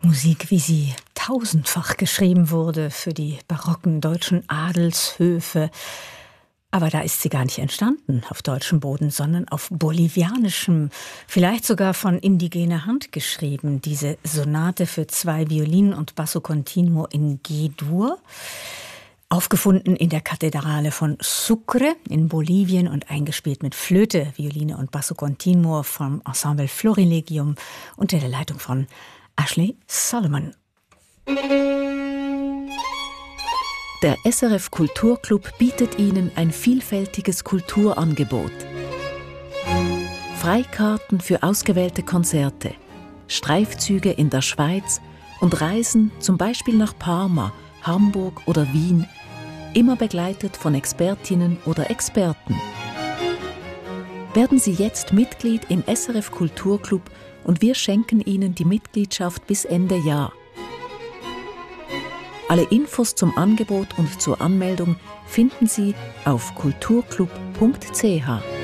Musik, wie sie tausendfach geschrieben wurde für die barocken deutschen Adelshöfe. Aber da ist sie gar nicht entstanden auf deutschem Boden, sondern auf bolivianischem, vielleicht sogar von indigener Hand geschrieben. Diese Sonate für 2 Violinen und Basso Continuo in G-Dur, aufgefunden in der Kathedrale von Sucre in Bolivien und eingespielt mit Flöte, Violine und Basso Continuo vom Ensemble Florilegium unter der Leitung von Ashley Solomon. Der SRF Kulturclub bietet Ihnen ein vielfältiges Kulturangebot. Freikarten für ausgewählte Konzerte, Streifzüge in der Schweiz und Reisen zum Beispiel nach Parma, Hamburg oder Wien, immer begleitet von Expertinnen oder Experten. Werden Sie jetzt Mitglied im SRF Kulturclub und wir schenken Ihnen die Mitgliedschaft bis Ende Jahr. Alle Infos zum Angebot und zur Anmeldung finden Sie auf kulturclub.ch.